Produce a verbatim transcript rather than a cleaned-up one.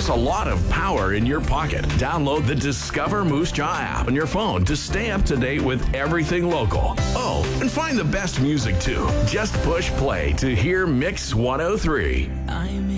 There's a lot of power in your pocket. Download the Discover Moose Jaw app on your phone to stay up to date with everything local. Oh, and find the best music too. Just push play to hear Mix one oh three. I'm